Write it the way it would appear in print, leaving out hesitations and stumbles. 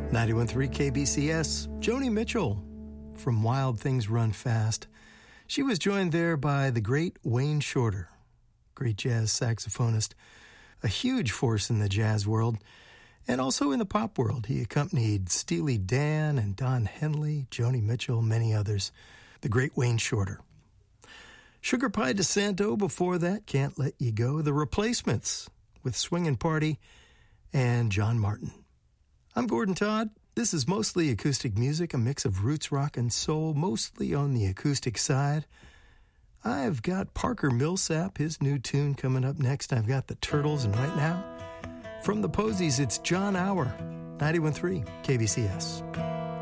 91.3 KBCS, Joni Mitchell from Wild Things Run Fast. She was joined there by the great Wayne Shorter, great jazz saxophonist, a huge force in the jazz world, and also in the pop world. He accompanied Steely Dan and Don Henley, Joni Mitchell, many others. The great Wayne Shorter. Sugar Pie DeSanto before that, Can't Let You Go. The Replacements with Swingin' Party and John Martin. I'm Gordon Todd. This is mostly acoustic music, a mix of roots rock and soul, mostly on the acoustic side. I've got Parker Millsap, his new tune coming up next. I've got the Turtles, and right now, from the Posies, it's John Auer, 91.3 KBCS.